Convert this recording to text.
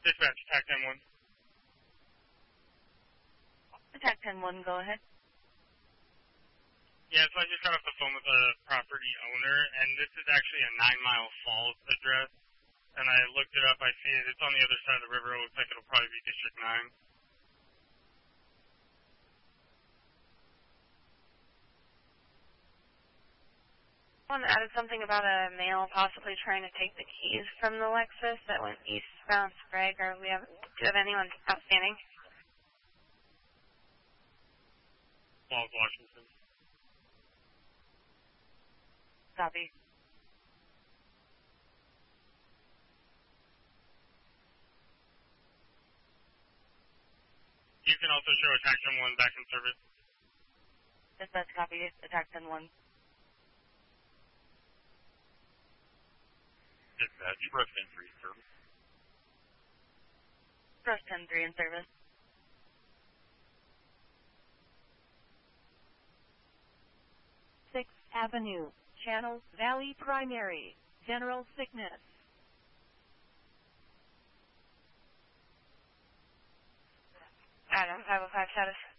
Dispatch, attack 10-1. Attack 10-1, go ahead. Yeah, so I just got off the phone with the property owner, and this is actually a 9 Mile Falls address. And I looked it up, I see it, it's on the other side of the river, it looks like it'll probably be District 9. Someone added something about a male possibly trying to take the keys from the Lexus that went eastbound Sprague, or do you have anyone outstanding? Falls, Washington. Copy. You can also show attack 10-1 back in service. Dispatch, copy. Attack 10-1. Dispatch, Brush 10-3 in service. Brush 10-3 in service. Sixth Avenue, Channel Valley Primary, General Sickness. Adam, 505 status.